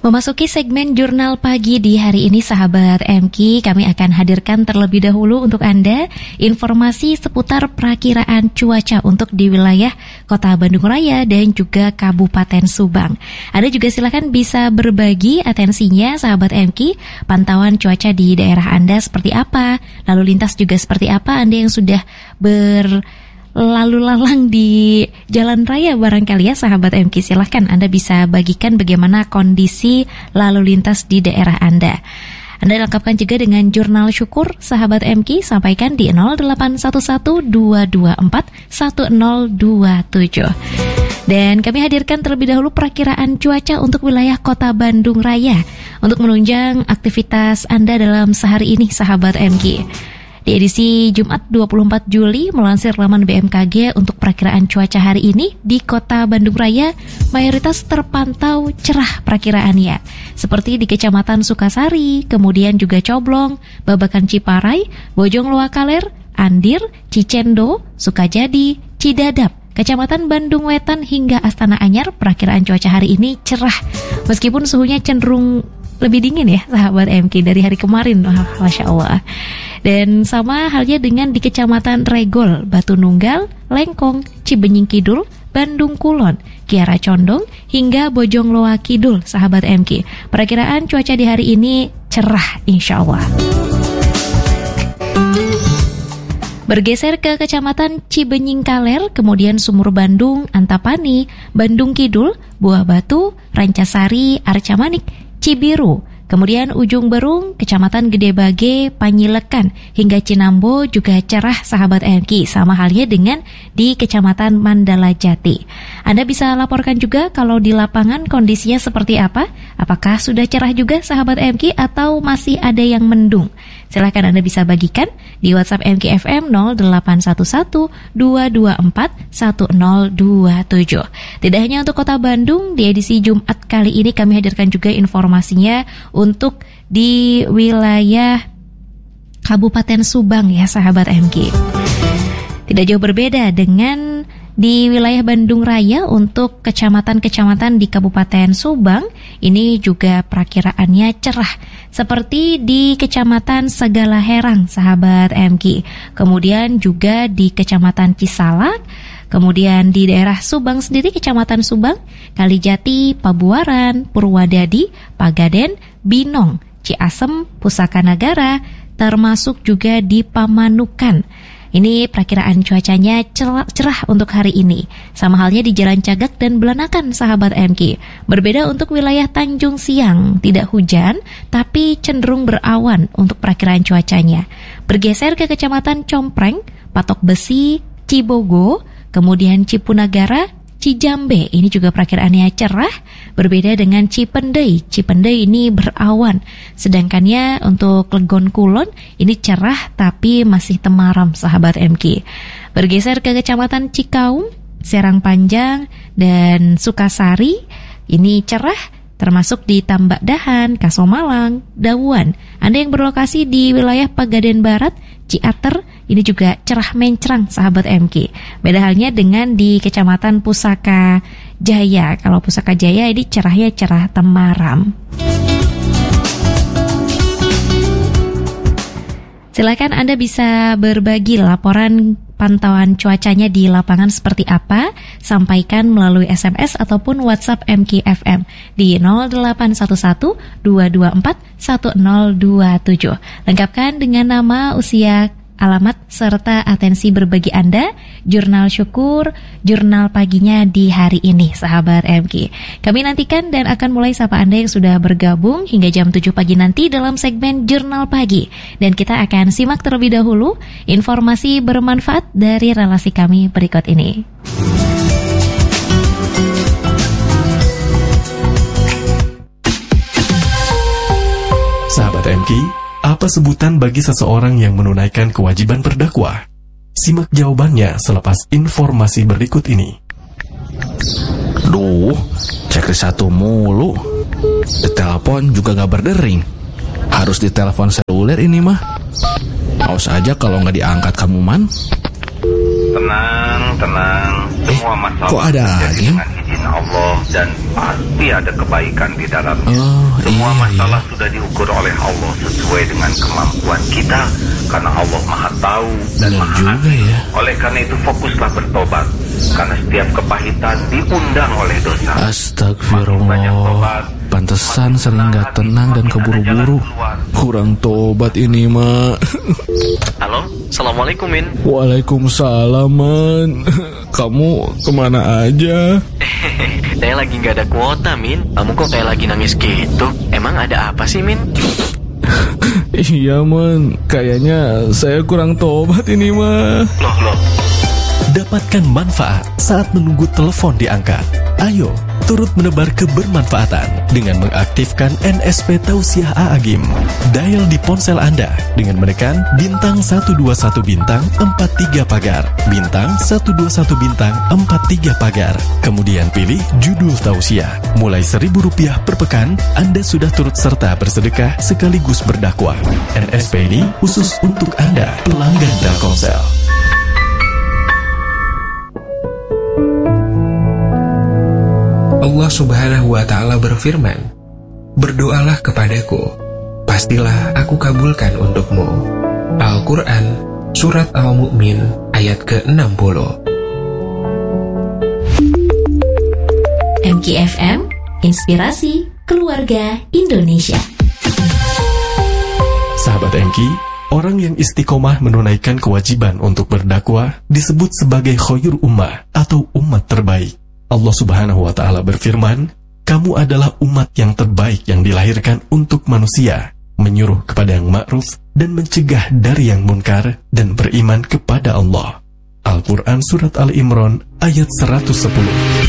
Memasuki segmen Jurnal Pagi di hari ini, sahabat MK, kami akan hadirkan terlebih dahulu untuk Anda informasi seputar perakiraan cuaca untuk di wilayah Kota Bandung Raya dan juga Kabupaten Subang. Anda juga silakan bisa berbagi atensinya, sahabat MK, pantauan cuaca di daerah Anda seperti apa, lalu lintas juga seperti apa, Anda yang sudah lalu lalang di jalan raya barangkali ya, sahabat MK, silahkan Anda bisa bagikan bagaimana kondisi lalu lintas di daerah Anda. Anda lengkapkan juga dengan jurnal syukur, sahabat MK, sampaikan di 0811-224-1027. Dan kami hadirkan terlebih dahulu perakiraan cuaca untuk wilayah Kota Bandung Raya untuk menunjang aktivitas Anda dalam sehari ini, sahabat MK. Di edisi Jumat 24 Juli, melansir laman BMKG untuk perakiraan cuaca hari ini di Kota Bandung Raya, mayoritas terpantau cerah perakiraannya. Seperti di Kecamatan Sukasari, kemudian juga Coblong, Babakan Ciparai, Bojong Loakaler, Andir, Cicendo, Sukajadi, Cidadap, Kecamatan Bandung Wetan hingga Astana Anyar, perakiraan cuaca hari ini cerah. Meskipun suhunya cenderung lebih dingin ya, sahabat MK, dari hari kemarin. Masya Allah. Dan sama halnya dengan di Kecamatan Regol, Batu Nunggal, Lengkong, Cibenying Kidul, Bandung Kulon, Kiara Condong, hingga Bojong Loa Kidul, sahabat MK. Perakiraan cuaca di hari ini cerah, insya Allah. Bergeser ke Kecamatan Cibenying Kaler, kemudian Sumur Bandung, Antapani, Bandung Kidul, Buah Batu, Rancasari, Arcamanik, Cibiru, kemudian Ujung Berung, Kecamatan Gede Bage, Panyilekan, hingga Cinambo juga cerah, sahabat MK, sama halnya dengan di Kecamatan Mandala Jati. Anda bisa laporkan juga kalau di lapangan kondisinya seperti apa, apakah sudah cerah juga, sahabat MK, atau masih ada yang mendung. Silahkan Anda bisa bagikan di WhatsApp MK FM 0811-224-1027. Tidak hanya untuk Kota Bandung, di edisi Jumat kali ini kami hadirkan juga informasinya untuk di wilayah Kabupaten Subang ya, sahabat MK. Tidak jauh berbeda dengan di wilayah Bandung Raya untuk kecamatan-kecamatan di Kabupaten Subang, ini juga perakiraannya cerah. Seperti di Kecamatan Segala Herang, sahabat MK. Kemudian juga di Kecamatan Cisalak, kemudian di daerah Subang sendiri, Kecamatan Subang, Kalijati, Pabuaran, Purwadadi, Pagaden, Binong, Ciasem, Pusaka Nagara, termasuk juga di Pamanukan. Ini perakiraan cuacanya cerah untuk hari ini. Sama halnya di Jalan Cagak dan Belanakan, sahabat MK. Berbeda untuk wilayah Tanjung Siang, tidak hujan, tapi cenderung berawan untuk perakiraan cuacanya. Bergeser ke Kecamatan Compreng, Patok Besi, Cibogo, kemudian Cipunagara, Cijambe, ini juga perakiraannya cerah. Berbeda dengan Cipendei. Cipendei ini berawan. Sedangkannya untuk Legon Kulon ini cerah tapi masih temaram, sahabat MK. Bergeser ke Kecamatan Cikaum, Serang Panjang, dan Sukasari, ini cerah. Termasuk di Tambak Dahan, Kasomalang, Dawuan. Anda yang berlokasi di wilayah Pagaden Barat, Ciater, ini juga cerah mencrang, sahabat MK. Beda halnya dengan di Kecamatan Pusaka Jaya. Kalau Pusaka Jaya ini cerahnya cerah temaram. Silakan Anda bisa berbagi laporan pantauan cuacanya di lapangan seperti apa, sampaikan melalui SMS ataupun WhatsApp MK FM di 0811-224-1027. Lengkapkan dengan nama, usia, alamat, serta atensi berbagi Anda, jurnal syukur, jurnal paginya di hari ini, sahabat MK. Kami nantikan dan akan mulai sapa Anda yang sudah bergabung hingga jam 7 pagi nanti dalam segmen Jurnal Pagi. Dan kita akan simak terlebih dahulu informasi bermanfaat dari relasi kami berikut ini. Sahabat MK, apa sebutan bagi seseorang yang menunaikan kewajiban berdakwah? Simak jawabannya selepas informasi berikut ini. Duh, checklist satu mulu. Ditelepon juga gak berdering. Harus ditelepon seluler ini mah. Awas aja kalau gak diangkat kamu, Man. Tenang. Semua masalah kok ada angin? izin Allah dan pasti ada kebaikan di dalamnya. Semua masalah sudah diukur oleh Allah sesuai dengan kemampuan kita, karena Allah Maha Tahu dan Maha Adil. Oleh karena itu fokuslah bertobat, karena setiap kepahitan diundang oleh dosa. Astagfirullah, pantesan sering gak tenang dan keburu-buru. Kurang tobat ini, Mak. Halo, Assalamualaikum, Min. Waalaikumsalam, Man. Kamu kemana aja? Saya lagi gak ada kuota, Min. Kamu kok kayak lagi nangis gitu? Emang ada apa sih, Min? Iya, Man. Kayaknya saya kurang tobat ini, mah. Loh. Dapatkan manfaat saat menunggu telepon diangkat. Ayo, turut menebar kebermanfaatan dengan mengaktifkan NSP Tausiah A'agim. Dial di ponsel Anda dengan menekan bintang 121 bintang 43 pagar, bintang 121 bintang 43 pagar. Kemudian pilih judul tausiah. Mulai Rp1.000 per pekan, Anda sudah turut serta bersedekah sekaligus berdakwah. NSP ini khusus untuk Anda, pelanggan Telkomsel. Allah Subhanahu wa Ta'ala berfirman, "Berdoalah kepadaku, pastilah aku kabulkan untukmu." Al-Quran, Surat Al-Mu'min, ayat ke-60. MKFM, Inspirasi Keluarga Indonesia. Sahabat MK, orang yang istiqomah menunaikan kewajiban untuk berdakwah disebut sebagai khoyur ummah atau umat terbaik. Allah Subhanahu wa Ta'ala berfirman, "Kamu adalah umat yang terbaik yang dilahirkan untuk manusia, menyuruh kepada yang ma'ruf dan mencegah dari yang munkar dan beriman kepada Allah." Al-Quran Surat Al-Imran ayat 110.